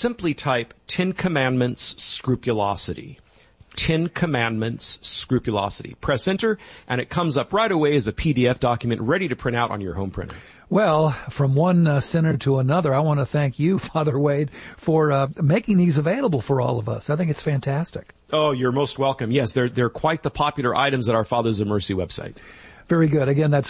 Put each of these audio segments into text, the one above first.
simply type 10 Commandments Scrupulosity. 10 Commandments Scrupulosity. Press enter, and it comes up right away as a PDF document ready to print out on your home printer. Well, from one sinner to another, I want to thank you, Father Wade, for making these available for all of us. I think it's fantastic. Oh, you're most welcome. Yes, they're quite the popular items at our Fathers of Mercy website. Very good. Again, that's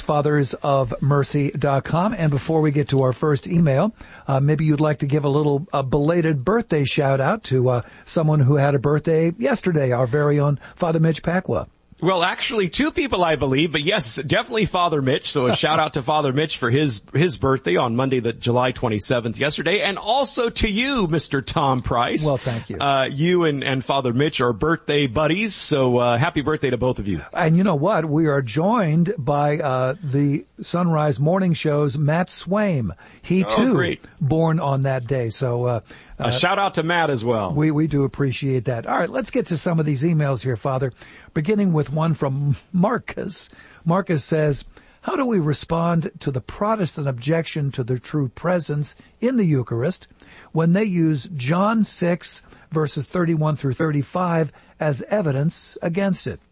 fathersofmercy.com. And before we get to our first email, maybe you'd like to give a little belated birthday shout out to someone who had a birthday yesterday, our very own Father Mitch Pacwa. Well, actually, two people, I believe, but yes, definitely Father Mitch. So a shout out to Father Mitch for his birthday on Monday, July 27th, yesterday, and also to you, Mr. Tom Price. Well, thank you. You and Father Mitch are birthday buddies, so happy birthday to both of you. And you know what? We are joined by the Sunrise Morning Show's Matt Swaim. He too, great. Born on that day. So a shout out to Matt as well. We do appreciate that. All right, let's get to some of these emails here, Father, beginning with one from Marcus. Marcus says, how do we respond to the Protestant objection to the true presence in the Eucharist when they use John 6, verses 31 through 35 as evidence against it?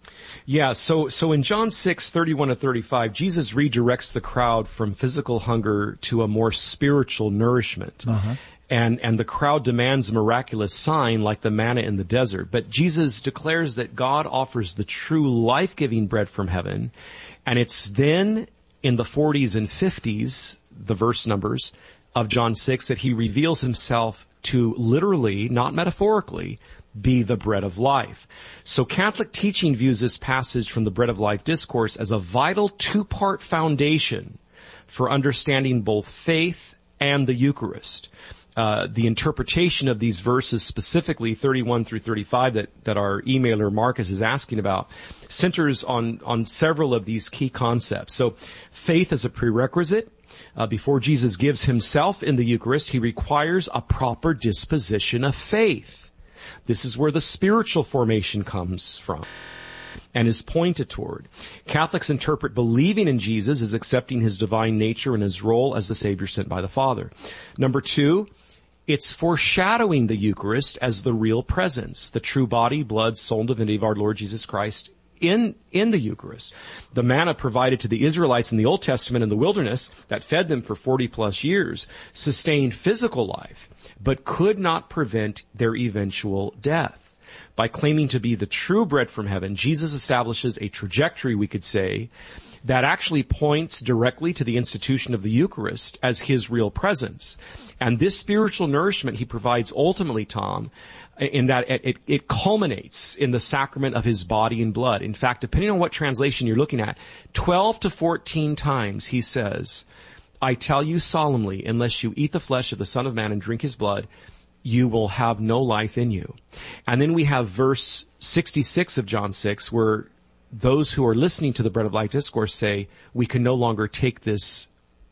Yeah, so in John 6, 31 to 35, Jesus redirects the crowd from physical hunger to a more spiritual nourishment. Uh-huh. And the crowd demands a miraculous sign like the manna in the desert. But Jesus declares that God offers the true life-giving bread from heaven. And it's then in the 40s and 50s, the verse numbers of John 6, that he reveals himself to literally, not metaphorically, be the bread of life. So Catholic teaching views this passage from the Bread of Life discourse as a vital two-part foundation for understanding both faith and the Eucharist. The interpretation of these verses, specifically 31 through 35 that our emailer Marcus is asking about, centers on several of these key concepts. So faith is a prerequisite. Before Jesus gives himself in the Eucharist, he requires a proper disposition of faith. This is where the spiritual formation comes from and is pointed toward. Catholics interpret believing in Jesus as accepting his divine nature and his role as the Savior sent by the Father. Number two, it's foreshadowing the Eucharist as the real presence, the true body, blood, soul, and divinity of our Lord Jesus Christ in the Eucharist. The manna provided to the Israelites in the Old Testament in the wilderness that fed them for 40 plus years sustained physical life, but could not prevent their eventual death. By claiming to be the true bread from heaven, Jesus establishes a trajectory, we could say, that actually points directly to the institution of the Eucharist as his real presence. And this spiritual nourishment he provides ultimately, Tom, in that it culminates in the sacrament of his body and blood. In fact, depending on what translation you're looking at, 12 to 14 times he says, I tell you solemnly, unless you eat the flesh of the Son of Man and drink his blood, you will have no life in you. And then we have verse 66 of John 6, where those who are listening to the Bread of Life discourse say, we can no longer take this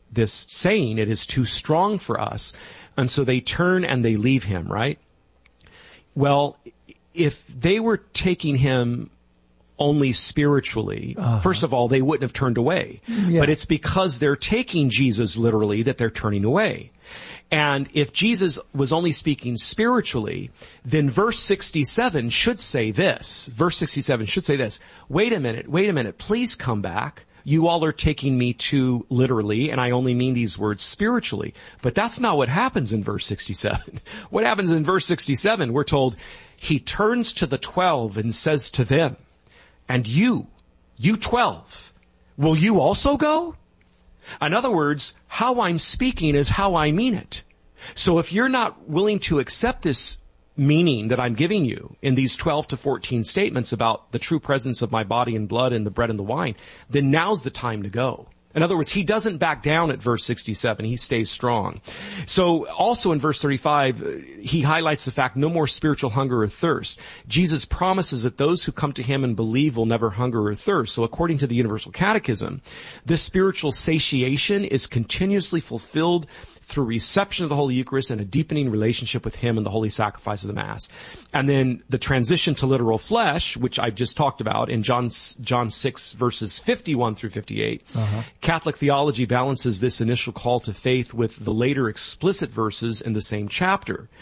saying, it is too strong for us. And so they turn and they leave him, right? Well, if they were taking him only spiritually, first of all, they wouldn't have turned away. Yeah. But it's because they're taking Jesus literally that they're turning away. And if Jesus was only speaking spiritually, then verse 67 should say this. Verse 67 should say this. Wait a minute, please come back. You all are taking me too literally, and I only mean these words spiritually. But that's not what happens in verse 67. What happens in verse 67? We're told, he turns to the 12 and says to them, and you 12, will you also go? In other words, how I'm speaking is how I mean it. So if you're not willing to accept this meaning that I'm giving you in these 12 to 14 statements about the true presence of my body and blood and the bread and the wine, then now's the time to go. In other words, he doesn't back down at verse 67. He stays strong. So also in verse 35, he highlights the fact no more spiritual hunger or thirst. Jesus promises that those who come to him and believe will never hunger or thirst. So according to the Universal Catechism, this spiritual satiation is continuously fulfilled through reception of the Holy Eucharist and a deepening relationship with him and the holy sacrifice of the Mass. And then the transition to literal flesh, which I've just talked about in John 6 verses 51 through 58. Catholic theology balances this initial call to faith with the later explicit verses in the same chapter.